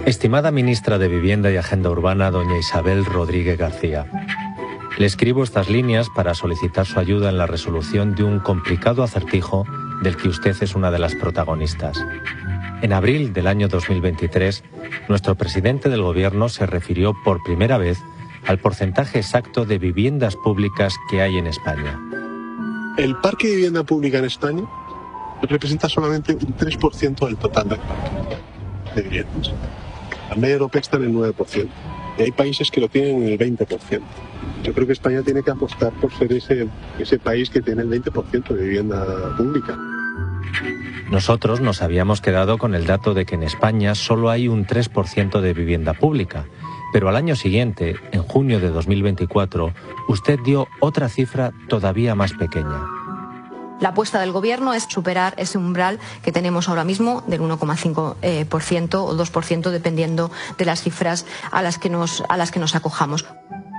Estimada ministra de Vivienda y Agenda Urbana, doña Isabel Rodríguez García, le escribo estas líneas para solicitar su ayuda en la resolución de un complicado acertijo del que usted es una de las protagonistas. En abril del año 2023, nuestro presidente del Gobierno se refirió por primera vez al porcentaje exacto de viviendas públicas que hay en España. El parque de vivienda pública en España representa solamente un 3% del total del parque de viviendas. La media europea está en el 9%. Y hay países que lo tienen en el 20%. Yo creo que España tiene que apostar por ser ese país que tiene el 20% de vivienda pública. Nosotros nos habíamos quedado con el dato de que en España solo hay un 3% de vivienda pública, pero al año siguiente, en junio de 2024, usted dio otra cifra todavía más pequeña. La apuesta del Gobierno es superar ese umbral que tenemos ahora mismo del 1,5% o 2%, dependiendo de las cifras a las que nos acojamos.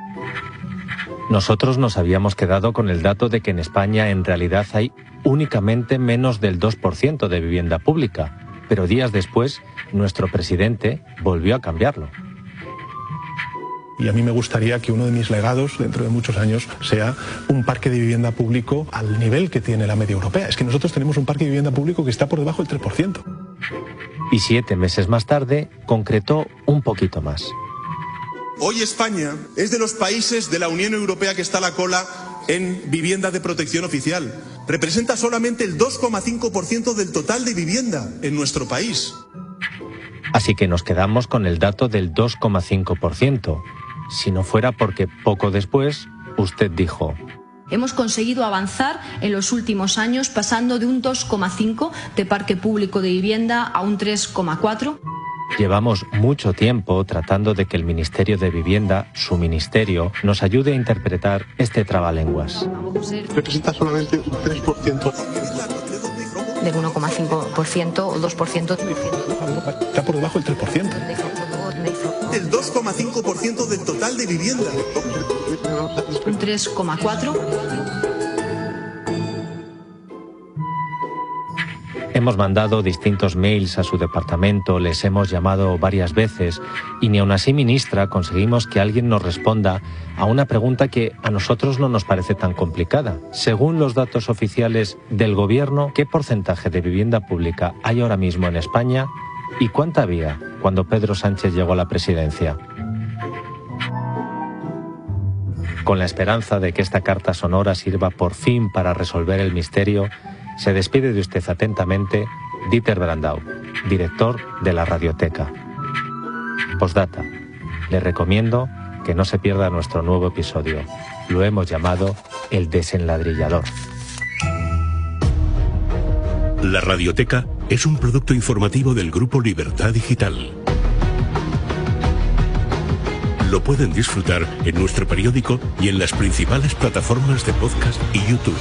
Nosotros nos habíamos quedado con el dato de que en España en realidad hay únicamente menos del 2% de vivienda pública, pero días después nuestro presidente volvió a cambiarlo. Y a mí me gustaría que uno de mis legados dentro de muchos años sea un parque de vivienda público al nivel que tiene la media europea. Es que nosotros tenemos un parque de vivienda público que está por debajo del 3%. Y 7 meses más tarde concretó un poquito más. Hoy España es de los países de la Unión Europea que está a la cola en vivienda de protección oficial. Representa solamente el 2,5% del total de vivienda en nuestro país. Así que nos quedamos con el dato del 2,5%. Si no fuera porque poco después usted dijo: hemos conseguido avanzar en los últimos años pasando de un 2,5% de parque público de vivienda a un 3,4%. Llevamos mucho tiempo tratando de que el Ministerio de Vivienda, su ministerio, nos ayude a interpretar este trabalenguas. Representa solamente un 3%. Del 1,5% o 2%. Está por debajo del 3%. El 2,5% del total de vivienda. Un 3,4%. Hemos mandado distintos mails a su departamento, les hemos llamado varias veces y ni aun así, ministra, conseguimos que alguien nos responda a una pregunta que a nosotros no nos parece tan complicada. Según los datos oficiales del Gobierno, ¿qué porcentaje de vivienda pública hay ahora mismo en España y cuánta había cuando Pedro Sánchez llegó a la presidencia? Con la esperanza de que esta carta sonora sirva por fin para resolver el misterio, se despide de usted atentamente Dieter Brandau, director de la Radioteca. Postdata. Le recomiendo que no se pierda nuestro nuevo episodio. Lo hemos llamado El Desenladrillador. La Radioteca es un producto informativo del Grupo Libertad Digital. Lo pueden disfrutar en nuestro periódico y en las principales plataformas de podcast y YouTube.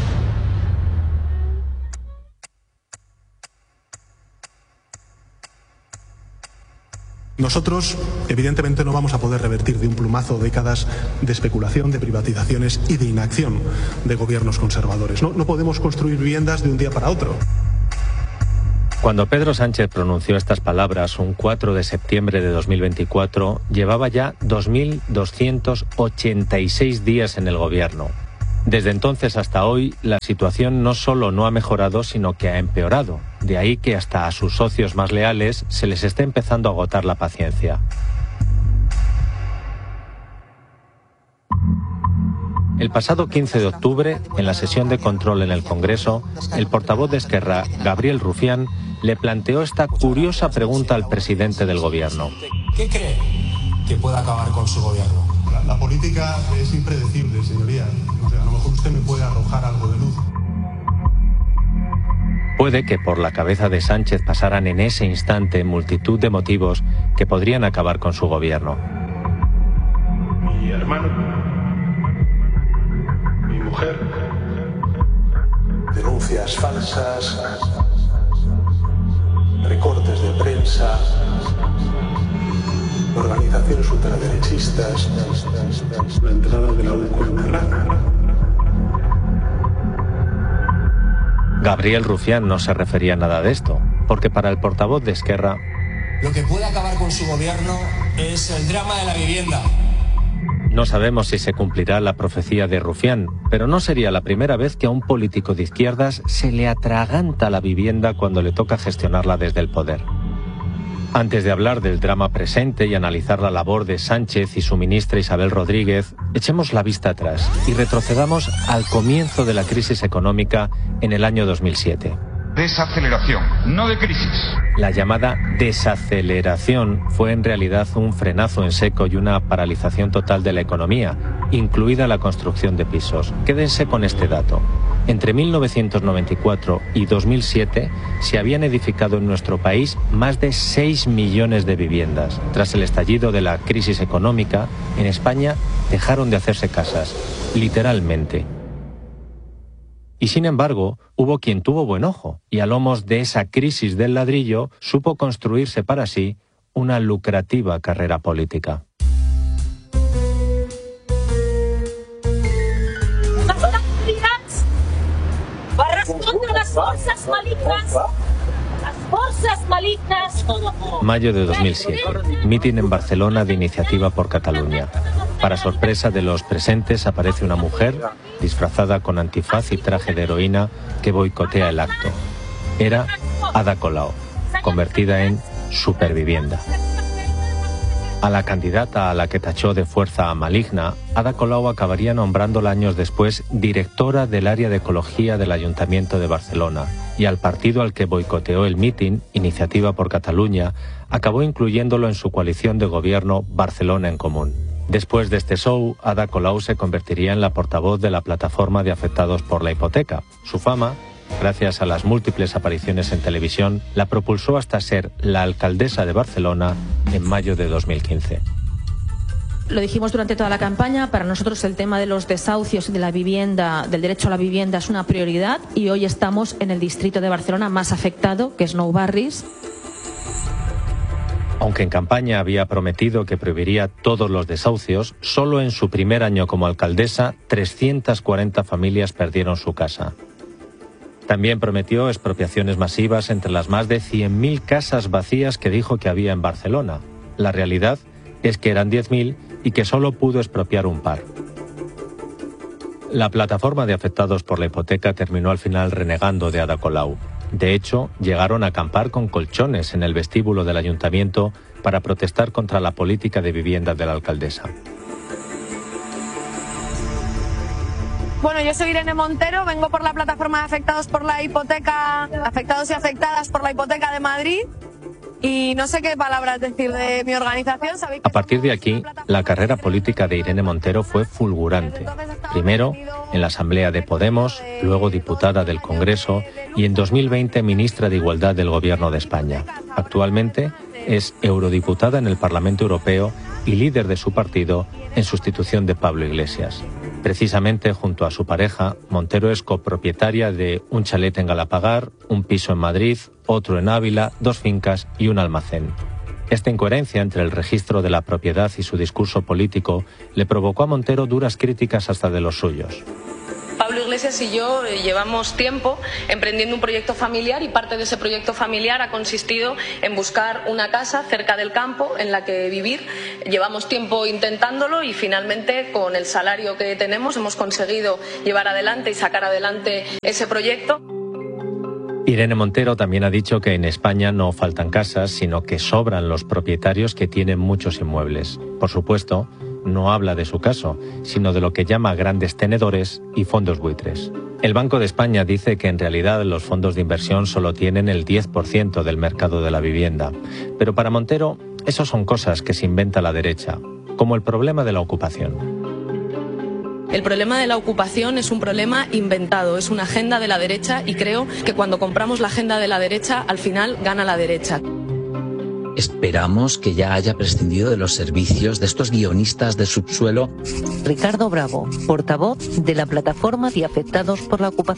Nosotros, evidentemente, no vamos a poder revertir de un plumazo décadas de especulación, de privatizaciones y de inacción de gobiernos conservadores. No podemos construir viviendas de un día para otro. Cuando Pedro Sánchez pronunció estas palabras un 4 de septiembre de 2024, llevaba ya 2.286 días en el gobierno. Desde entonces hasta hoy, la situación no solo no ha mejorado, sino que ha empeorado. De ahí que hasta a sus socios más leales se les esté empezando a agotar la paciencia. El pasado 15 de octubre, en la sesión de control en el Congreso, el portavoz de Esquerra, Gabriel Rufián, le planteó esta curiosa pregunta al presidente del Gobierno. ¿Qué cree que pueda acabar con su gobierno? La política es impredecible, señoría. O sea, a lo mejor usted me puede arrojar algo de luz. Puede que por la cabeza de Sánchez pasaran en ese instante multitud de motivos que podrían acabar con su gobierno. Mi hermano, mi mujer, Denuncias falsas, recortes de prensa, organizaciones ultraderechistas, la entrada de la UCO. Gabriel Rufián no se refería a nada de esto, porque para el portavoz de Esquerra Lo que puede acabar con su gobierno es el drama de la vivienda. No sabemos si se cumplirá la profecía de Rufián, pero no sería la primera vez que a un político de izquierdas se le atraganta la vivienda cuando le toca gestionarla desde el poder. Antes de hablar del drama presente y analizar la labor de Sánchez y su ministra Isabel Rodríguez, echemos la vista atrás y retrocedamos al comienzo de la crisis económica en el año 2007. Desaceleración, no de crisis. La llamada desaceleración fue en realidad un frenazo en seco y una paralización total de la economía, incluida la construcción de pisos. Quédense con este dato. Entre 1994 y 2007 se habían edificado en nuestro país más de 6 millones de viviendas. Tras el estallido de la crisis económica, en España dejaron de hacerse casas, literalmente. Y sin embargo, hubo quien tuvo buen ojo y a lomos de esa crisis del ladrillo supo construirse para sí una lucrativa carrera política. Mayo de 2007. Mitin en Barcelona de Iniciativa por Catalunya. Para sorpresa de los presentes aparece una mujer disfrazada con antifaz y traje de heroína que boicotea el acto. Era Ada Colau, convertida en supervivienda. A la candidata a la que tachó de fuerza maligna, Ada Colau acabaría nombrándola años después directora del área de ecología del Ayuntamiento de Barcelona, y al partido al que boicoteó el mitin, Iniciativa por Catalunya, acabó incluyéndolo en su coalición de gobierno Barcelona en Común. Después de este show, Ada Colau se convertiría en la portavoz de la plataforma de afectados por la hipoteca. Su fama, gracias a las múltiples apariciones en televisión, la propulsó hasta ser la alcaldesa de Barcelona en mayo de 2015. Lo dijimos durante toda la campaña, para nosotros el tema de los desahucios y de la vivienda, del derecho a la vivienda es una prioridad y hoy estamos en el distrito de Barcelona más afectado, que es Nou Barris. Aunque en campaña había prometido que prohibiría todos los desahucios, solo en su primer año como alcaldesa, 340 familias perdieron su casa. También prometió expropiaciones masivas entre las más de 100.000 casas vacías que dijo que había en Barcelona. La realidad es que eran 10.000 y que solo pudo expropiar un par. La plataforma de afectados por la hipoteca terminó al final renegando de Ada Colau. De hecho, llegaron a acampar con colchones en el vestíbulo del ayuntamiento para protestar contra la política de vivienda de la alcaldesa. Bueno, yo soy Irene Montero, vengo por la plataforma de afectados por la hipoteca, afectados y afectadas por la hipoteca de Madrid. Y no sé qué palabras decir de mi organización. A partir de aquí, la carrera política de Irene Montero fue fulgurante. Primero, en la Asamblea de Podemos, luego diputada del Congreso y en 2020 ministra de Igualdad del Gobierno de España. Actualmente es eurodiputada en el Parlamento Europeo y líder de su partido en sustitución de Pablo Iglesias. Precisamente junto a su pareja, Montero es copropietaria de un chalet en Galapagar, un piso en Madrid, otro en Ávila, 2 fincas y un almacén. Esta incoherencia entre el registro de la propiedad y su discurso político le provocó a Montero duras críticas hasta de los suyos. Pablo Iglesias y yo llevamos tiempo emprendiendo un proyecto familiar y parte de ese proyecto familiar ha consistido en buscar una casa cerca del campo en la que vivir. Llevamos tiempo intentándolo y finalmente con el salario que tenemos hemos conseguido llevar adelante y sacar adelante ese proyecto. Irene Montero también ha dicho que en España no faltan casas, sino que sobran los propietarios que tienen muchos inmuebles. Por supuesto, no habla de su caso, sino de lo que llama grandes tenedores y fondos buitres. El Banco de España dice que en realidad los fondos de inversión solo tienen el 10% del mercado de la vivienda. Pero para Montero, eso son cosas que se inventa la derecha, como el problema de la ocupación. El problema de la ocupación es un problema inventado, es una agenda de la derecha y creo que cuando compramos la agenda de la derecha, al final gana la derecha. Esperamos que ya haya prescindido de los servicios de estos guionistas de subsuelo. Ricardo Bravo, portavoz de la plataforma de afectados por la ocupación.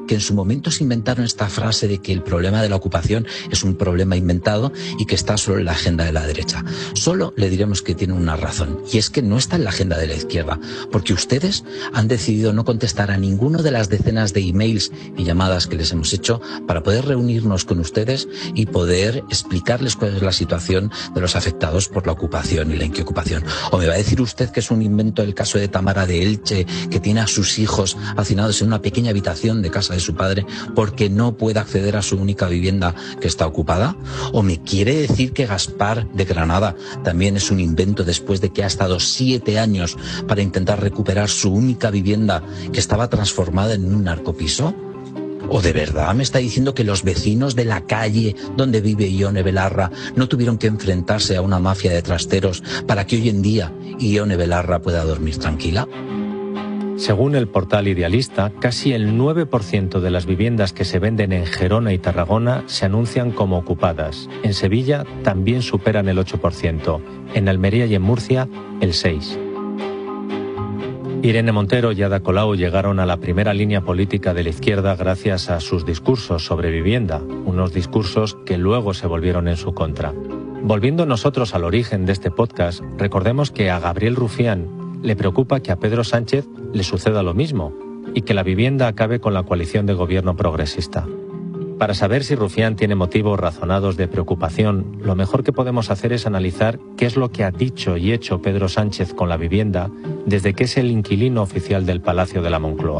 que en su momento se inventaron esta frase de que el problema de la ocupación es un problema inventado y que está solo en la agenda de la derecha. Solo le diremos que tienen una razón, y es que no está en la agenda de la izquierda, porque ustedes han decidido no contestar a ninguno de las decenas de emails y llamadas que les hemos hecho para poder reunirnos con ustedes y poder explicarles cuál es la situación de los afectados por la ocupación y la inquiocupación. O me va a decir usted que es un invento el caso de Tamara de Elche, que tiene a sus hijos hacinados en una pequeña habitación de casa de su padre porque no puede acceder a su única vivienda que está ocupada. ¿O me quiere decir que Gaspar de Granada también es un invento después de que ha estado 7 años para intentar recuperar su única vivienda que estaba transformada en un narcopiso? ¿O de verdad me está diciendo que los vecinos de la calle donde vive Ione Belarra no tuvieron que enfrentarse a una mafia de trasteros para que hoy en día Ione Belarra pueda dormir tranquila? Según el portal Idealista, casi el 9% de las viviendas que se venden en Gerona y Tarragona se anuncian como ocupadas. En Sevilla también superan el 8%, en Almería y en Murcia el 6%. Irene Montero y Ada Colau llegaron a la primera línea política de la izquierda gracias a sus discursos sobre vivienda, unos discursos que luego se volvieron en su contra. Volviendo nosotros al origen de este podcast, recordemos que a Gabriel Rufián le preocupa que a Pedro Sánchez le suceda lo mismo y que la vivienda acabe con la coalición de gobierno progresista. Para saber si Rufián tiene motivos razonados de preocupación, lo mejor que podemos hacer es analizar qué es lo que ha dicho y hecho Pedro Sánchez con la vivienda desde que es el inquilino oficial del Palacio de la Moncloa.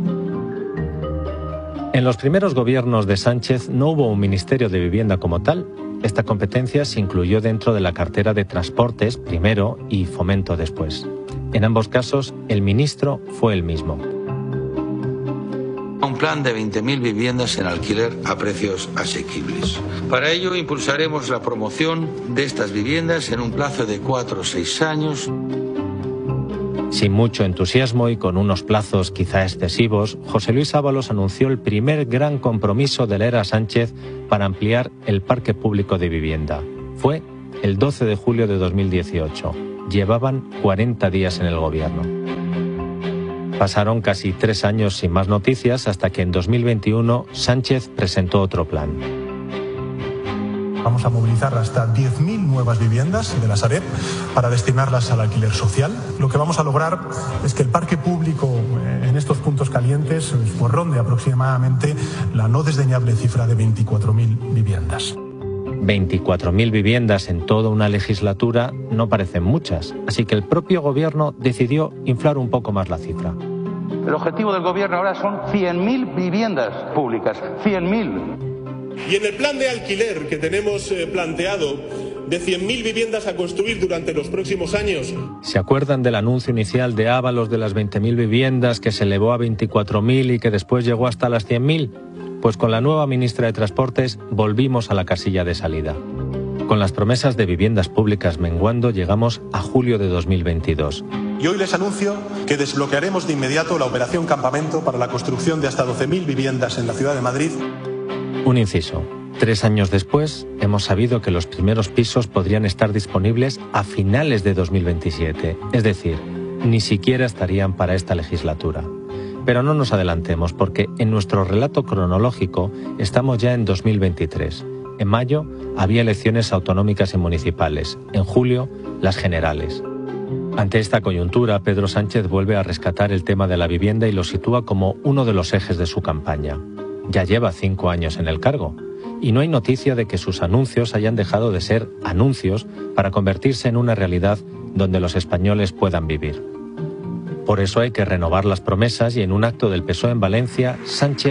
En los primeros gobiernos de Sánchez no hubo un ministerio de vivienda como tal. Esta competencia se incluyó dentro de la cartera de Transportes primero y Fomento después. En ambos casos, el ministro fue el mismo. Un plan de 20.000 viviendas en alquiler a precios asequibles. Para ello impulsaremos la promoción de estas viviendas en un plazo de 4 o 6 años. Sin mucho entusiasmo y con unos plazos quizá excesivos, José Luis Ábalos anunció el primer gran compromiso de la era Sánchez para ampliar el parque público de vivienda. Fue el 12 de julio de 2018. Llevaban 40 días en el gobierno. Pasaron casi 3 años sin más noticias hasta que en 2021 Sánchez presentó otro plan. Vamos a movilizar hasta 10.000 nuevas viviendas de la Sareb para destinarlas al alquiler social. Lo que vamos a lograr es que el parque público en estos puntos calientes pues ronde aproximadamente la no desdeñable cifra de 24.000 viviendas. 24.000 viviendas en toda una legislatura no parecen muchas, así que el propio gobierno decidió inflar un poco más la cifra. El objetivo del gobierno ahora son 100.000 viviendas públicas, 100.000. Y en el plan de alquiler que tenemos planteado, de 100.000 viviendas a construir durante los próximos años. ¿Se acuerdan del anuncio inicial de Ábalos de las 20.000 viviendas que se elevó a 24.000 y que después llegó hasta las 100.000? Pues con la nueva ministra de Transportes volvimos a la casilla de salida. Con las promesas de viviendas públicas menguando, llegamos a julio de 2022. Y hoy les anuncio que desbloquearemos de inmediato la operación Campamento para la construcción de hasta 12.000 viviendas en la ciudad de Madrid. Un inciso. 3 años después, hemos sabido que los primeros pisos podrían estar disponibles a finales de 2027. Es decir, ni siquiera estarían para esta legislatura. Pero no nos adelantemos, porque en nuestro relato cronológico estamos ya en 2023. En mayo había elecciones autonómicas y municipales. En julio, las generales. Ante esta coyuntura, Pedro Sánchez vuelve a rescatar el tema de la vivienda y lo sitúa como uno de los ejes de su campaña. Ya lleva 5 años en el cargo, y no hay noticia de que sus anuncios hayan dejado de ser anuncios para convertirse en una realidad donde los españoles puedan vivir. Por eso hay que renovar las promesas y en un acto del PSOE en Valencia, Sánchez